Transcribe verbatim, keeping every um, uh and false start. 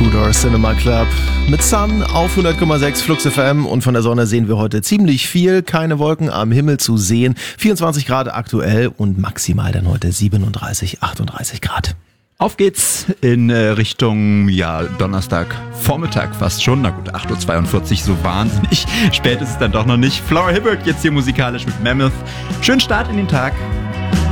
Tudor Cinema Club mit Sun auf hundert Komma sechs Flux F M und von der Sonne sehen wir heute ziemlich viel. Keine Wolken am Himmel zu sehen. vierundzwanzig Grad aktuell und maximal dann heute siebenunddreißig, achtunddreißig Grad. Auf geht's in äh, Richtung, ja, Donnerstag, Vormittag fast schon. Na gut, acht Uhr zweiundvierzig, so wahnsinnig spät ist es dann doch noch nicht. Flora Hibbert jetzt hier musikalisch mit Mammoth. Schönen Start in den Tag.